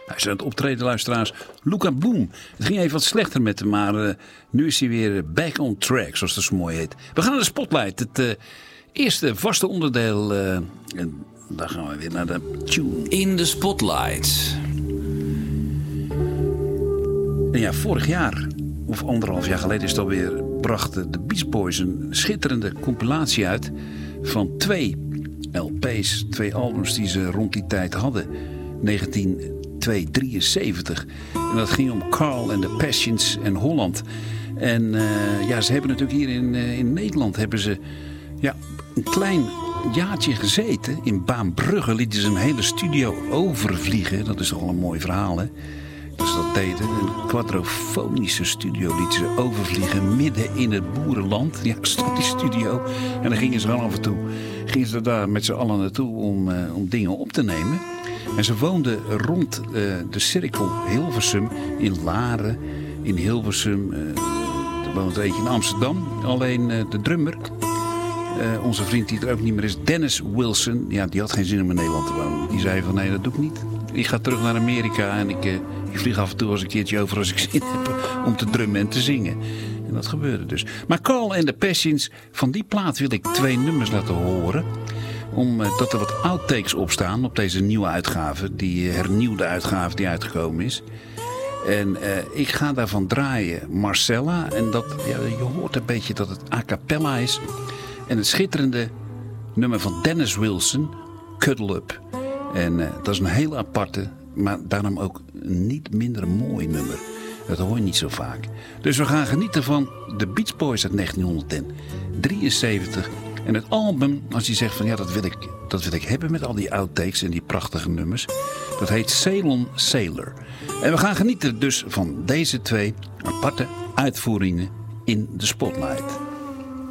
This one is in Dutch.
Hij is aan het optreden, luisteraars. Luca Bloem. Het ging even wat slechter met hem, maar nu is hij weer back on track, zoals dat zo mooi heet. We gaan naar de Spotlight. Het eerste vaste onderdeel. En daar gaan we weer naar de tune. In de Spotlight. En ja, vorig jaar, of 1,5 jaar geleden is het alweer, brachten de Beach Boys een schitterende compilatie uit van 2 LP's, 2 albums die ze rond die tijd hadden. 1973. En dat ging om Carl and the Passions en Holland. En ja, ze hebben natuurlijk hier in Nederland hebben ze een klein jaartje gezeten. In Baambrugge lieten ze een hele studio overvliegen. Dat is toch wel een mooi verhaal, hè? Dus dat deden. Een quadrofonische studio lieten ze overvliegen midden in het boerenland. Ja, stond die studio. En dan gingen ze al af en toe daar met z'n allen naartoe om dingen op te nemen. En ze woonden rond de cirkel Hilversum, in Laren, in Hilversum. Er woont er eentje in Amsterdam. Alleen de drummer, onze vriend die er ook niet meer is, Dennis Wilson. Ja, die had geen zin om in Nederland te wonen. Die zei van nee, dat doe ik niet. Ik ga terug naar Amerika en ik vlieg af en toe als een keertje over als ik zin heb om te drummen en te zingen. En dat gebeurde dus. Maar Carl and the Passions, van die plaat wil ik 2 nummers laten horen. Omdat er wat outtakes op staan op deze nieuwe uitgave. Die hernieuwde uitgave die uitgekomen is. En ik ga daarvan draaien Marcella. En dat, ja, je hoort een beetje dat het a cappella is. En het schitterende nummer van Dennis Wilson, Cuddle Up. En dat is een heel aparte, maar daarom ook een niet minder mooi nummer. Dat hoor je niet zo vaak. Dus we gaan genieten van de Beach Boys uit 1973. En het album, als je zegt van ja, dat wil ik hebben met al die outtakes en die prachtige nummers. Dat heet Ceylon Sailor. En we gaan genieten dus van deze 2 aparte uitvoeringen in de Spotlight.